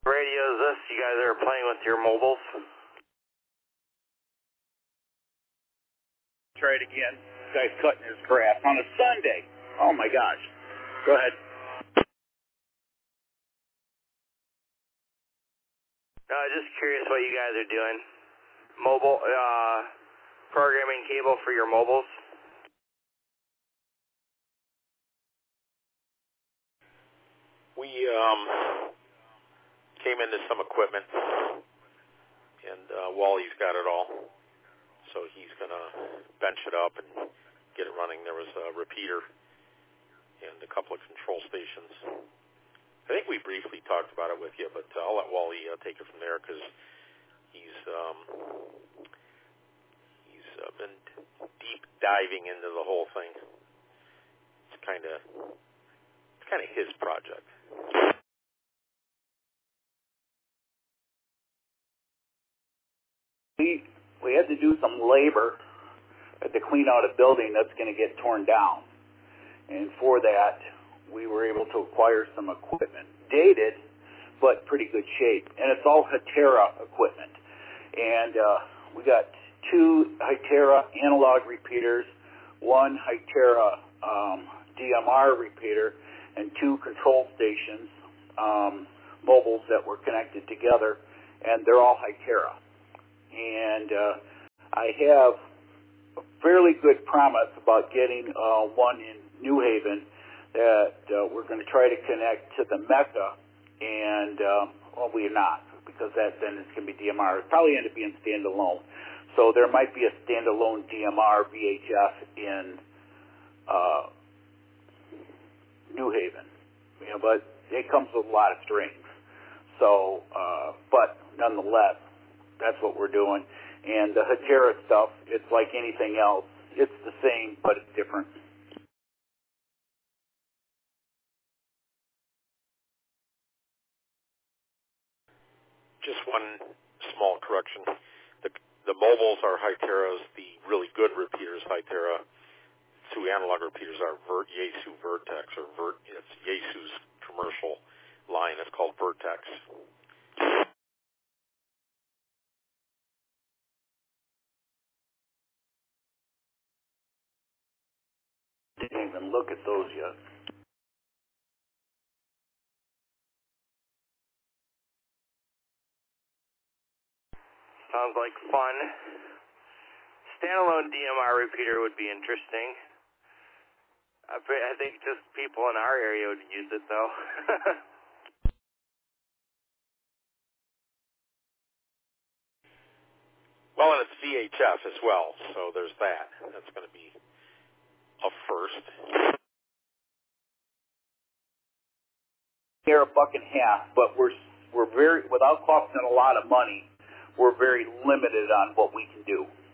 Radio is this? You guys are playing with your mobiles? Try it again. This guy's cutting his grass on a Sunday. Oh my gosh. Go ahead. Just curious what you guys are doing. Mobile, programming cable for your mobiles? We came into some equipment, and Wally's got it all, so he's going to bench it up and get it running. There was a repeater and a couple of control stations. I think we briefly talked about it with you, but I'll let Wally take it from there because he's been deep diving into the whole thing. It's kind of his project. We had to do some labor to clean out a building that's going to get torn down, and for that we were able to acquire some equipment, dated but pretty good shape, and it's all Hytera equipment. And we got 2 Hytera analog repeaters, 1 Hytera DMR repeater, and 2 control stations, mobiles that were connected together, and they're all Hytera. And I have a fairly good promise about getting one in New Haven that we're going to try to connect to the Mecca, and well, we're not, because then it's going to be DMR. It'll probably end up being standalone. So there might be a standalone DMR VHF in New Haven, but it comes with a lot of strings. So, but nonetheless, that's what we're doing. And the Hytera stuff, it's like anything else. It's the same, but it's different. Just one small correction. The mobiles are Hytera's. The really good repeaters, Hytera. 2 analog repeaters are Yaesu Vertex, it's Yaesu's commercial line. It's called Vertex. Didn't even look at those yet. Sounds like fun. Standalone DMR repeater would be interesting. I think just people in our area would use it, though. Well, and it's VHF as well, so there's that. That's going to be a first. They're $1.50, but we're very, without costing a lot of money, we're very limited on what we can do.